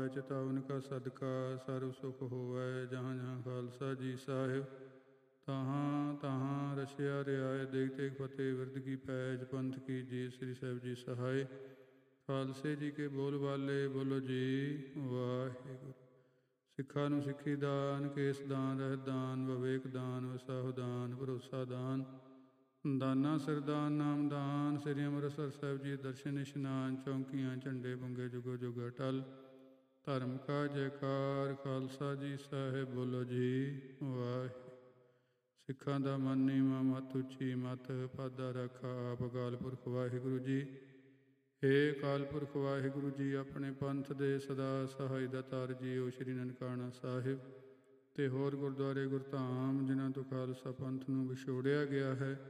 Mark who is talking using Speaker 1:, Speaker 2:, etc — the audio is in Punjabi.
Speaker 1: ਚਿਤਾਵਨ ਕਾ ਸਦਕਾ ਸਰਬ ਸੁਖ ਹੋਵੈ। ਜਹਾਂ ਜਹਾਂ ਖਾਲਸਾ ਜੀ ਸਾਹਿਬ ਤਹਾਂ ਤਹਾਂ ਰਸਿਆ ਰਿਆਏ। ਦੇਖ ਤੇਗ ਫਤਿਹ ਵਿਰਦ ਕੀ ਪੈਜ ਪੰਥ ਕੀ ਜੀ। ਸ੍ਰੀ ਸਾਹਿਬ ਜੀ ਸਹਾਏ। ਖਾਲਸੇ ਜੀ ਕੇ ਬੋਲ ਬਾਲੇ ਬੋਲੋ ਜੀ ਵਾਹਿਗੁਰੂ। ਸਿੱਖਾਂ ਨੂੰ ਸਿੱਖੀ ਦਾਨ, ਕੇਸ ਦਾਨ, ਰਹਿਤ ਦਾਨ, ਵਿਵੇਕ ਦਾਨ, ਵਸਾਹੁ ਦਾਨ, ਭਰੋਸਾ ਦਾਨ, ਦਾਨਾ ਸਿਰਦਾਨ, ਨਾਮ ਦਾਨ। ਸ੍ਰੀ ਅੰਮ੍ਰਿਤਸਰ ਸਾਹਿਬ ਜੀ ਦਰਸ਼ਨ ਇਸ਼ਨਾਨ, ਚੌਂਕੀਆਂ ਝੰਡੇ ਬੁੰਗੇ ਜੁਗੋ ਜੁਗ ਅਟਲ। ਧਰਮ ਕਾ ਜੈਕਾਰ। ਖਾਲਸਾ ਜੀ ਸਾਹਿਬ ਬੋਲੋ ਜੀ ਵਾਹਿਗੁਰੂ। ਸਿੱਖਾਂ ਦਾ ਮਨ ਨੀਵਾਂ ਮੱਤ ਉੱਚੀ ਮੱਤ, ਪਾਦਾ ਰਾਖਾ ਆਪ ਅਕਾਲ ਪੁਰਖ ਵਾਹਿਗੁਰੂ ਜੀ। ਹੇ ਅਕਾਲ ਪੁਰਖ ਵਾਹਿਗੁਰੂ ਜੀ, ਆਪਣੇ ਪੰਥ ਦੇ ਸਦਾ ਸਹਾਈ ਦਾਤਾਰ ਜੀਓ ਸ੍ਰੀ ਨਨਕਾਣਾ ਸਾਹਿਬ ਅਤੇ ਹੋਰ ਗੁਰਦੁਆਰੇ ਗੁਰਧਾਮ ਜਿਨ੍ਹਾਂ ਤੋਂ ਖਾਲਸਾ ਪੰਥ ਨੂੰ ਵਿਛੋੜਿਆ ਗਿਆ ਹੈ,